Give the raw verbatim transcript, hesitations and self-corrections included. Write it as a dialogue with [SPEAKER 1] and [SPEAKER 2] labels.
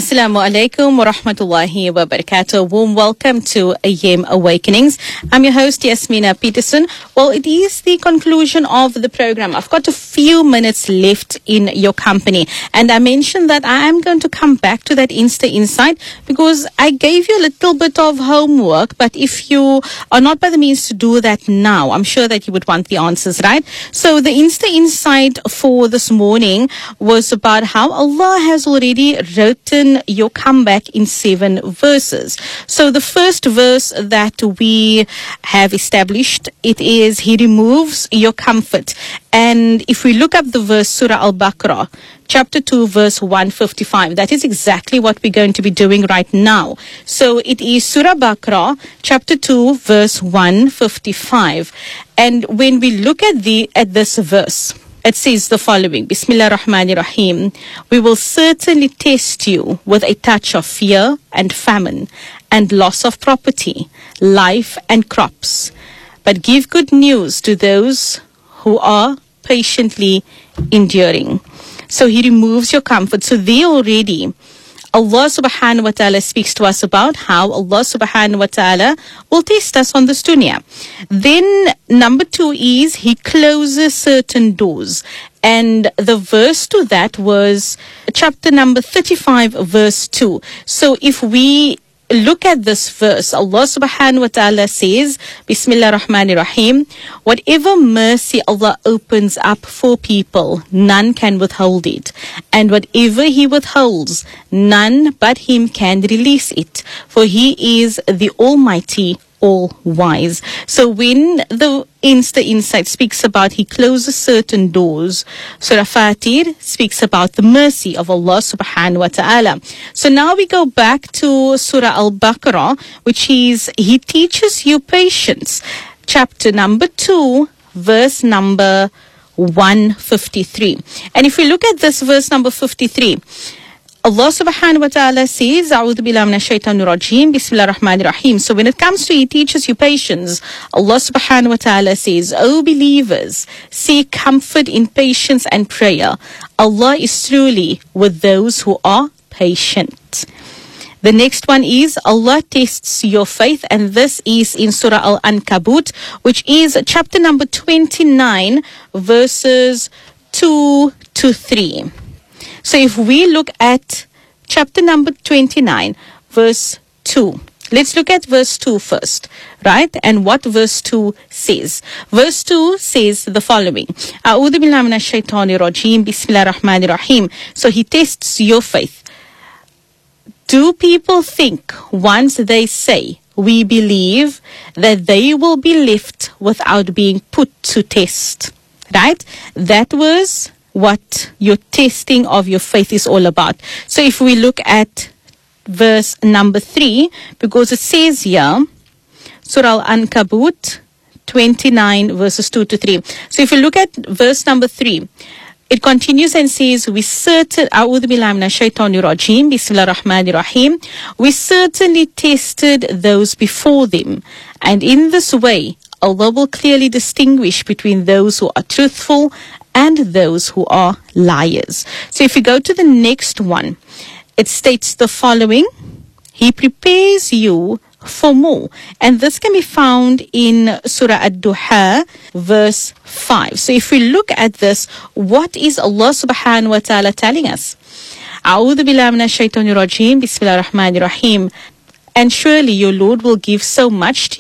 [SPEAKER 1] Assalamu alaikum wa rahmatullahi wa barakatuh. Warm welcome to A M Awakenings. I'm your host, Yasmina Peterson. Well, it is the conclusion of the program. I've got a few minutes left in your company. And I mentioned that I am going to come back to that Insta Insight because I gave you a little bit of homework. But if you are not by the means to do that now, I'm sure that you would want the answers, right? So the Insta Insight for this morning was about how Allah has already written your comeback in seven verses. So the first verse that we have established, it is He removes your comfort. And if we look up the verse, Surah Al-Baqarah, chapter two, verse one fifty-five, that is exactly what we're going to be doing right now. So it is Surah Baqarah, chapter two, verse one fifty-five. And when we look at the at this verse, it says the following, Bismillah ar-Rahman ar-Rahim, we will certainly test you with a touch of fear and famine and loss of property, life and crops. But give good news to those who are patiently enduring. So He removes your comfort. So they already, Allah subhanahu wa ta'ala speaks to us about how Allah subhanahu wa ta'ala will test us on this dunya. Then number two is He closes certain doors. And the verse to that was chapter number thirty-five, verse two. So if we look at this verse, Allah subhanahu wa ta'ala says, Bismillah ar-Rahman ar-Rahim, whatever mercy Allah opens up for people, none can withhold it. And whatever He withholds, none but Him can release it. For He is the Almighty, all-wise. So when the Insta Insight speaks about He closes certain doors, Surah Fatir speaks about the mercy of Allah subhanahu wa ta'ala. So now we go back to Surah Al-Baqarah, which is He teaches you patience. Chapter number two, verse number one fifty-three. And if we look at this verse number fifty-three, Allah subhanahu wa ta'ala says, A'udhu billahi minash shaitanir rajim, Bismillah ar-Rahman ar-Rahim. So when it comes to He teaches you patience, Allah subhanahu wa ta'ala says, O believers, seek comfort in patience and prayer. Allah is truly with those who are patient. The next one is Allah tests your faith, and this is in Surah Al-Ankabut, which is chapter number twenty-nine, verses two to three. So if we look at chapter number twenty-nine, verse two. Let's look at verse two first, right? And what verse two says. Verse two says the following. A'udhu billahi minash shaitanir rajim, Bismillah ar-Rahman ar-Rahim. So He tests your faith. Do people think once they say, we believe, that they will be left without being put to test? Right? That was what your testing of your faith is all about. So if we look at verse number three, because it says here, Surah Al-Ankabut twenty-nine, verses two to three. So if you look at verse number three, it continues and says, we certain, A'udhu billahi minash shaitanir rajim, Bismillah ar-Rahman ar-Rahim, we certainly tested those before them, and in this way, Allah will clearly distinguish between those who are truthful and those who are liars. So if you go to the next one, it states the following. He prepares you for more. And this can be found in Surah Ad-Duha, verse five. So if we look at this, what is Allah subhanahu wa ta'ala telling us? A'udhu billahi minash shaitanir rajim, Bismillah ar-Rahman ar-Rahim. And surely your Lord will give so much to